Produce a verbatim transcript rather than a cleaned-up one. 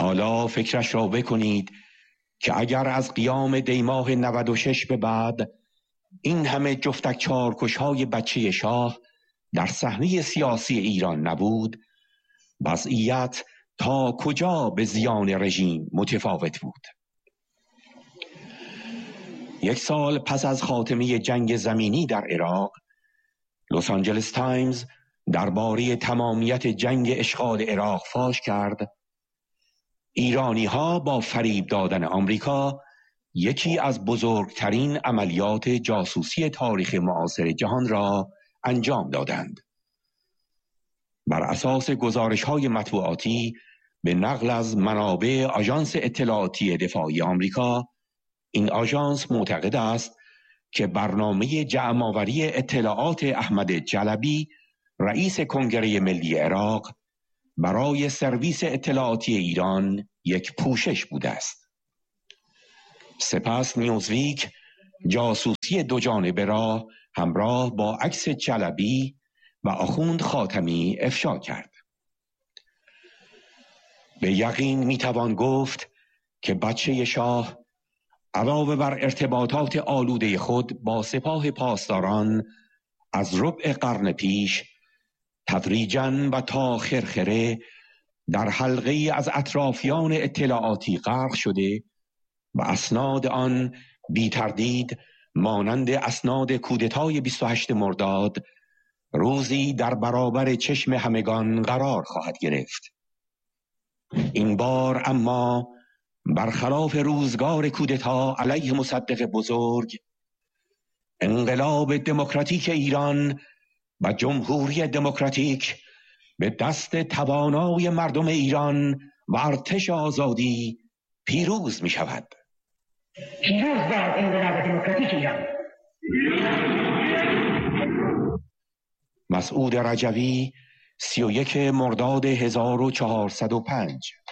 حالا فکرش را بکنید که اگر از قیام دیماه نود و شش به بعد این همه جفتک چارکش‌های بچه شاه در صحنه سیاسی ایران نبود، وضعیت تا کجا به زیان رژیم متفاوت بود. یک سال پس از خاتمه جنگ زمینی در عراق، لس آنجلس تایمز درباره تمامیت جنگ اشغال عراق فاش کرد: ایرانی ها با فریب دادن آمریکا یکی از بزرگترین عملیات جاسوسی تاریخ معاصر جهان را انجام دادند. بر اساس گزارش های مطبوعاتی به نقل از منابع آژانس اطلاعاتی دفاعی آمریکا، این آژانس معتقد است که برنامه جمع‌آوری اطلاعات احمد جلبی، رئیس کنگره ملی عراق، برای سرویس اطلاعاتی ایران یک پوشش بوده است. سپس نیوزویک جاسوسی دو جانبه را همراه با عکس جلبی و آخوند خاتمی افشا کرد. به یقین میتوان گفت که بچه شاه علاوه بر ارتباطات آلوده خود با سپاه پاسداران از ربع قرن پیش، تدریجاً و تا خرخره در حلقه از اطرافیان اطلاعاتی غرق شده و اسناد آن بی تردید مانند اسناد کودتای بیست و هشتم مرداد روزی در برابر چشم همگان قرار خواهد گرفت. این بار اما برخلاف روزگار کودتا علیه مصدق بزرگ، انقلاب دموکراتیک ایران و جمهوری دموکراتیک به دست توانای مردم ایران و ارتش آزادی پیروز می شود. پیروز باد انقلاب دموکراتیک ایران. مسعود رجوی، سی و یک مرداد هزار و چهارصد و پنج.